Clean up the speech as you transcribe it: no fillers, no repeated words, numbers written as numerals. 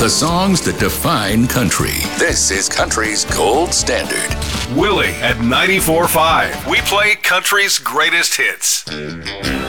The songs that define country. This is country's gold standard. Willie at 94.5. We play country's greatest hits.